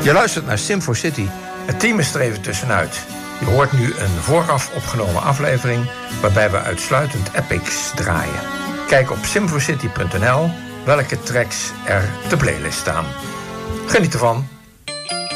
Je luistert naar Sim4 City. Het team is er even tussenuit. Je hoort nu een vooraf opgenomen aflevering waarbij we uitsluitend epics draaien. Kijk op sim4city.nl welke tracks er op de playlist staan. Geniet ervan.